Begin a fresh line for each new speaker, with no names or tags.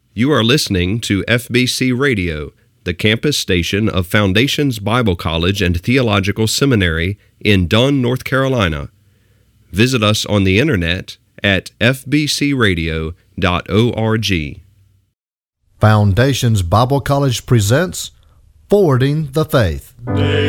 You are listening to FBC Radio, the campus station of Foundations Bible College and Theological Seminary in Dunn, North Carolina. Visit us on the internet at fbcradio.org.
Foundations Bible College presents Forwarding the Faith.